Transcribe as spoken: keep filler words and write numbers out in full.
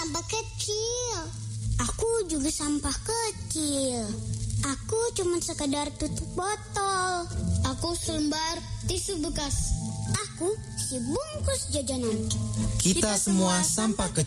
sampah kecil. Aku juga sampah kecil. Aku cuma sekedar tutup botol. Aku selembar tisu bekas. Aku si bungkus jajanan. Kita semua sampah kecil.